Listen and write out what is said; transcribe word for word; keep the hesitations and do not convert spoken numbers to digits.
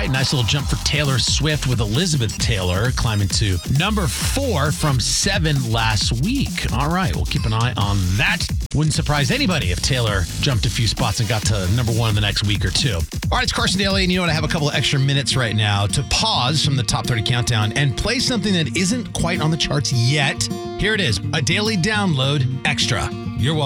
right, nice little jump for Taylor Swift with Elizabeth Taylor climbing to number four from seven last week. All right, we'll keep an eye on that. Wouldn't surprise anybody if Taylor jumped a few spots and got to number one in the next week or two. All right, it's Carson Daly, and you know what? I have a couple of extra minutes right now to pause from the Top thirty Countdown and play something that isn't quite on the charts yet. Here it is, a daily download extra. You're welcome.